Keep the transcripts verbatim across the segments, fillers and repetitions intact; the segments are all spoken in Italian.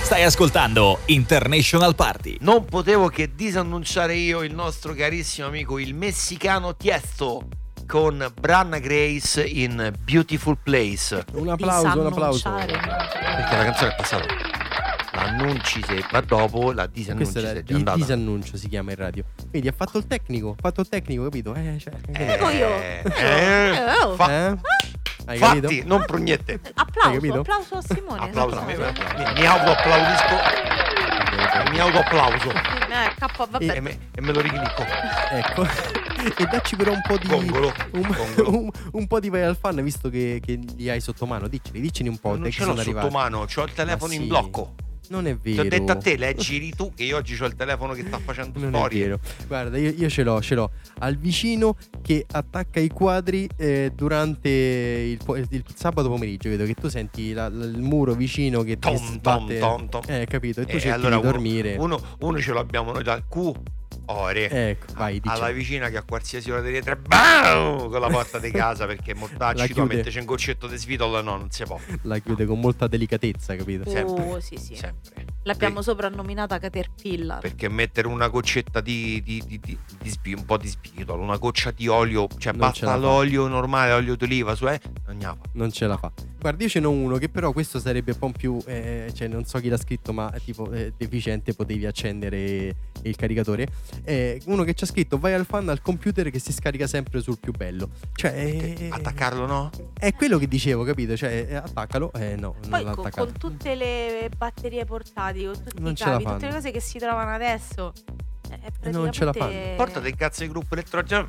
Stai ascoltando International Party. Non potevo che disannunciare io il nostro carissimo amico il messicano Tiesto con Branna Grace in Beautiful Place. Un applauso, un applauso. Perché la canzone è passata. L'annunci se va dopo, la disannunci Questo è se è il già andata. disannuncio, si chiama in radio. Vedi, ha fatto il tecnico, ha fatto il tecnico, capito? Eh, cioè, Eh, Dico io. eh, Eh, oh. fa- eh? Hai fatti, capito? non prognette. Hai Applauso, capito? applauso a Simone. Applauso a me, esatto. mi, mi autoapplaudisco. Mi autoapplauso. Eh, K, vabbè. E me, e me lo riclicco. Ecco. E dacci però un po' di Gongolo, un, gongolo. un, un po' di vai al fan, visto che, che li hai sotto mano. Dicceli, dicceli un po'. Non te ce che l'ho sono sotto arrivati. mano, c'ho il telefono Ma in sì. blocco. Non è Ti vero. ho detto a te, leggili tu che io oggi c'ho il telefono che sta facendo Non è storie. vero. Guarda, io, io ce l'ho, ce l'ho. Al vicino che attacca i quadri eh, durante il, po- il, il sabato pomeriggio. Vedo che tu senti la- la- il muro vicino che ti Tom, sbatte. tom, tom, tom. Eh, capito? E tu E cerchi allora di uno- dormire. Uno, uno ce l'abbiamo noi dal Q. Ore. Ecco, vai, dici. Alla vicina che a qualsiasi ora delle tre bam, con la porta di casa perché La mortacci tu chiude. metteci un goccetto di svitol, no, non si può. La chiude con molta delicatezza, capito? Sempre. Oh, sì, sì. Sempre. L'abbiamo Per- soprannominata Caterpillar. Perché mettere una goccetta di, di, di, di, di spi- un po' di spirito, una goccia di olio, cioè Non ce la basta fa. l'olio normale, olio d'oliva, su eh, non ne fa. Non ce la fa. Guarda, io ce n'ho uno che però questo sarebbe un po' più eh, cioè non so chi l'ha scritto, ma è tipo eh, deficiente, potevi accendere il caricatore. Eh, uno che ci ha scritto: vai al fan al computer che si scarica sempre sul più bello. Cioè eh, Attaccarlo, no? è quello che dicevo, capito? Cioè eh, attaccalo. Eh no, non Poi l'ha con, attaccato. con tutte le batterie portatili, con tutti Non i ce la cavi, fanno. tutte le cose che si trovano adesso. eh, E non ce la praticamente- Portate il cazzo di gruppo elettrogeno.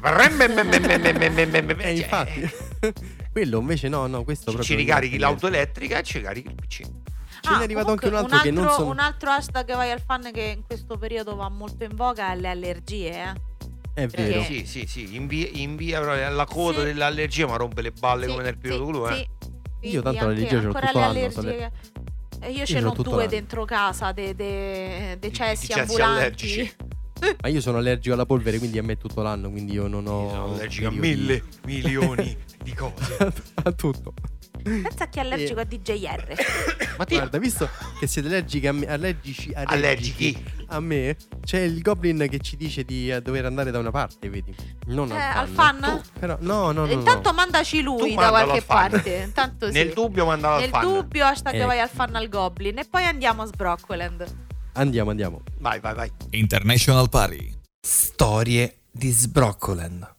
Eh, Eh, infatti. Quello invece no, no, questo Ci, proprio ci ricarichi niente. l'auto elettrica e ci carichi il P C. Ce n'è arrivato anche un altro, che non sono un altro hashtag vai al fan che in questo periodo va molto in voga è le allergie, eh. È Perché- vero. Sì, sì, sì, invia, invia però la coda Sì. dell'allergia, ma rompe le balle Sì, come nel periodo sì, blu, eh. sì. Io Quindi tanto anche- l'allergia ce l'ho ancora tutto le l'anno, so le- allergie. E io ce ce l'ho n'ho tutto due l'anno. dentro casa, dei de, de Di- cessi di cessi ambulanti. allergici. Ma io sono allergico alla polvere, quindi a me tutto l'anno, quindi io non ho Io sono allergico a periodi- mille milioni di cose. a tutto. Pensa a chi è allergico a D J R. Ma ti Guarda, visto che siete allergici a me, allergici, allergichi. a me, c'è il goblin che ci dice di eh, dover andare da una parte, vedi? Non Eh, al al fan. fan? Però no, no, no. Intanto no. mandaci lui Tu da mandalo qualche al fan. parte. Intanto sì. Nel dubbio mandalo al Nel fan. dubbio hashtag Ecco. vai al fan al Goblin. E poi andiamo a Sbroccoland. Andiamo, andiamo. Vai, vai, vai. International Party. Storie di Sbroccoland.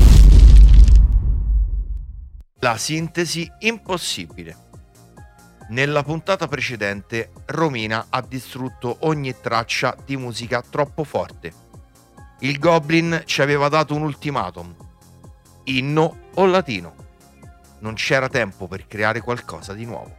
La sintesi impossibile. Nella puntata precedente Romina ha distrutto ogni traccia di musica troppo forte. Il Goblin ci aveva dato un ultimatum: inno o latino. Non c'era tempo per creare qualcosa di nuovo.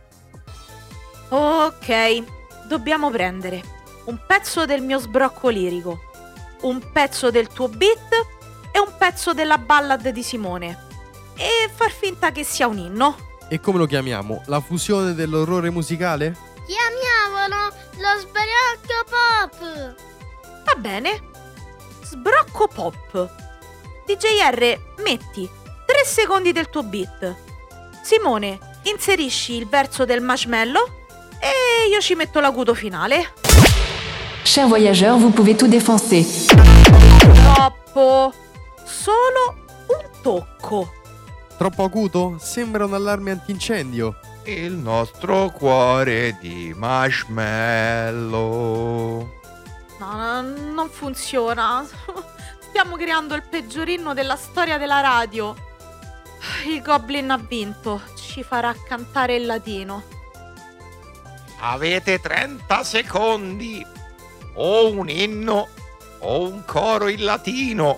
Ok, dobbiamo prendere un pezzo del mio sbrocco lirico, un pezzo del tuo beat e un pezzo della ballad di Simone e far finta che sia un inno. E come lo chiamiamo? La fusione dell'orrore musicale? Chiamiamolo lo sbrocco pop. Va bene. Sbrocco pop. D J R, metti tre secondi del tuo beat. Simone, inserisci il verso del marshmallow e io ci metto l'acuto finale. Chers voyageurs, vous pouvez tout défoncer. Troppo. Solo un tocco. Troppo acuto? Sembra un allarme antincendio. Il nostro cuore di marshmallow. No, no, non funziona. Stiamo creando il peggior inno della storia della radio. Il Goblin ha vinto. Ci farà cantare il latino. Avete trenta secondi. O un inno o un coro in latino.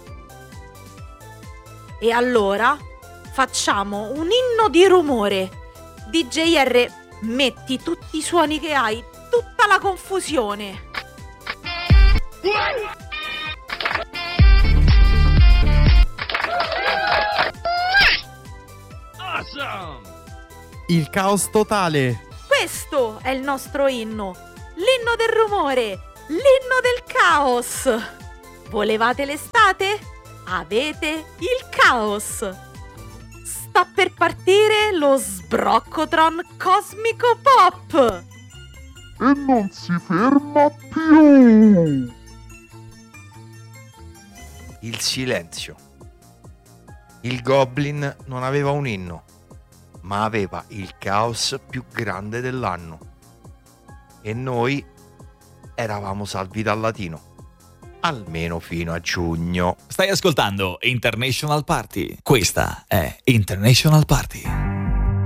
E allora facciamo un inno di rumore. D J R, metti tutti i suoni che hai, tutta la confusione. Il caos totale. Questo è il nostro inno. L'inno del rumore, l'inno del caos. Volevate l'estate? Avete il caos. Sta per partire lo Sbroccotron Cosmico Pop. e non si ferma più. Il silenzio. Il Goblin non aveva un inno, ma aveva il caos più grande dell'anno. E noi eravamo salvi dal latino, almeno fino a giugno. Stai ascoltando International Party. Questa è International Party.